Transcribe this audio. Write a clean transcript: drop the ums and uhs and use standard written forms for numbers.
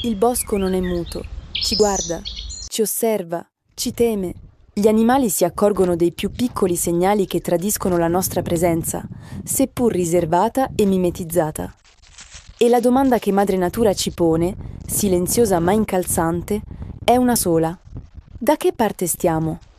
Il bosco non è muto, ci guarda, ci osserva, ci teme. Gli animali si accorgono dei più piccoli segnali che tradiscono la nostra presenza, seppur riservata e mimetizzata. E la domanda che Madre Natura ci pone, silenziosa ma incalzante, è una sola. Da che parte stiamo?